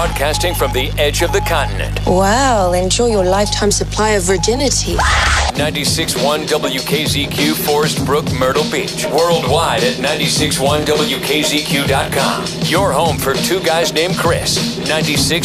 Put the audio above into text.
broadcasting from the edge of the continent. Well, enjoy your lifetime supply of virginity. 96.1 WKZQ, Forest Brook, Myrtle Beach. Worldwide at 96.1WKZQ.com. Your home for two guys named Chris. 96.